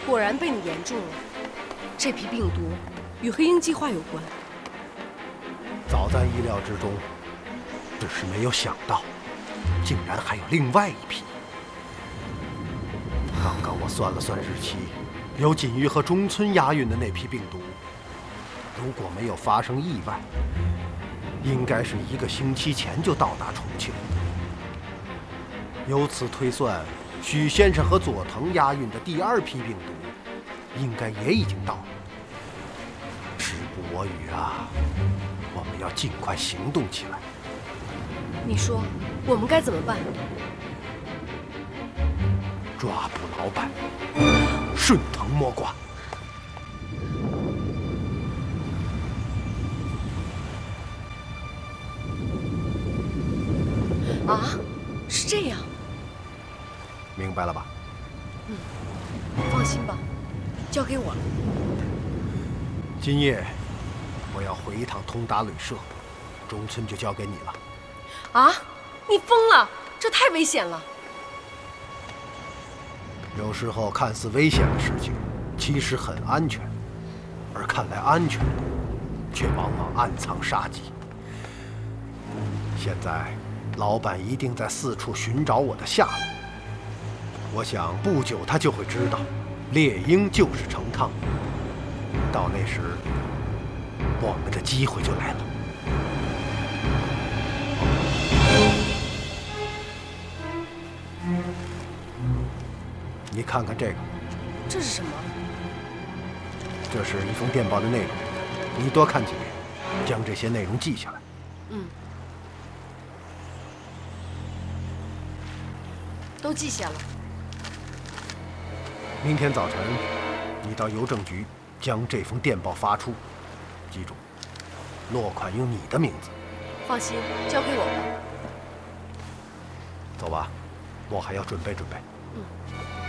果然被你言中了。这批病毒与黑鹰计划有关。 早在意料之中，只是没有想到，竟然还有另外一批。刚刚我算了算日期，有锦衣和中村押运的那批病毒，如果没有发生意外，应该是1个星期前就到达重庆。由此推算，许先生和佐藤押运的第2批病毒，应该也已经到了。时不我与啊，我们要尽快行动起来。 你说，我们该怎么办？ 抓捕老板，顺藤摸瓜。 啊，是这样。 明白了吧？ 放心吧，交给我了。 今夜我要回一趟通达旅社，中村就交给你了。 啊，你疯了！这太危险了。 有时候看似危险的事情，其实很安全，而看来安全的，却往往暗藏杀机。现在，老板一定在四处寻找我的下落。我想不久他就会知道，猎鹰就是成汤。到那时，我们的机会就来了。你看看这个， 这是什么？ 这是一封电报的内容，你多看几遍，将这些内容记下来。 都记下了。 明天早晨，你到邮政局将这封电报发出，记住，落款用你的名字。 放心，交给我吧。 走吧，我还要准备准备。